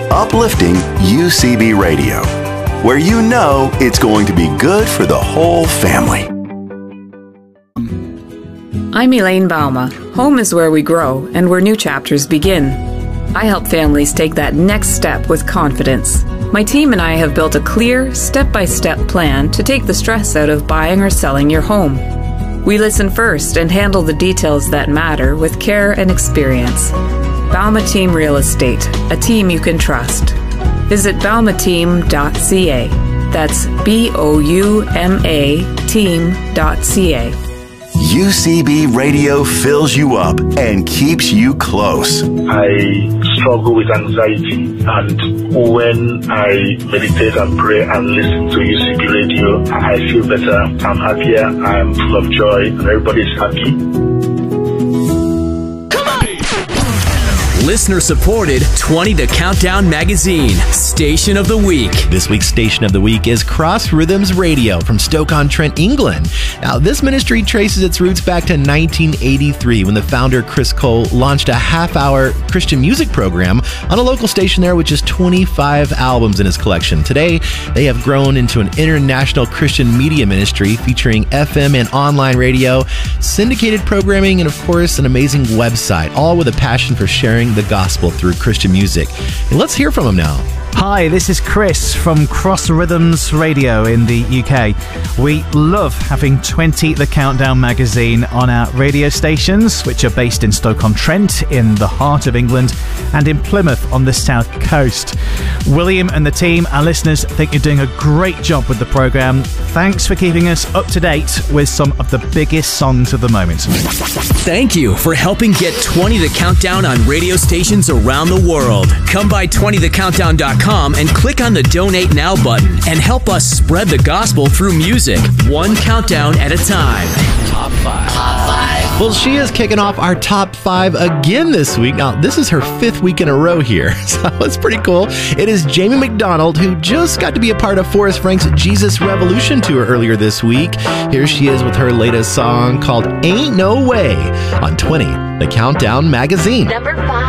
uplifting UCB Radio, where you know it's going to be good for the whole family. I'm Elaine Bauma. Home is where we grow and where new chapters begin. I help families take that next step with confidence. My team and I have built a clear, step-by-step plan to take the stress out of buying or selling your home. We listen first and handle the details that matter with care and experience. Bauma Team Real Estate, a team you can trust. Visit baumateam.ca. That's BOUMA team.ca. UCB Radio fills you up and keeps you close. I struggle with anxiety, and when I meditate and pray and listen to UCB Radio, I feel better, I'm happier, I'm full of joy, and everybody's happy. Listener-supported 20 The Countdown Magazine, Station of the Week. This week's Station of the Week is Cross Rhythms Radio from Stoke-on-Trent, England. Now, this ministry traces its roots back to 1983 when the founder, Chris Cole, launched a half-hour Christian music program on a local station there with just 25 albums in his collection. Today, they have grown into an international Christian media ministry featuring FM and online radio, syndicated programming, and of course, an amazing website, all with a passion for sharing the gospel through Christian music. And let's hear from him now. Hi, this is Chris from Cross Rhythms Radio in the UK. We love having 20 The Countdown magazine on our radio stations, which are based in Stoke-on-Trent in the heart of England and in Plymouth on the south coast. William and the team, our listeners, think you're doing a great job with the programme. Thanks for keeping us up to date with some of the biggest songs of the moment. Thank you for helping get 20 The Countdown on radio stations around the world. Come by 20thecountdown.com and click on the Donate Now button and help us spread the gospel through music, one countdown at a time. Top 5. Well, she is kicking off our top 5 again this week. Now, this is her 5th week in a row here, so it's pretty cool. It is Jamie McDonald, who just got to be a part of Forrest Frank's Jesus Revolution tour earlier this week. Here she is with her latest song called Ain't No Way on 20 The Countdown Magazine. Number 5.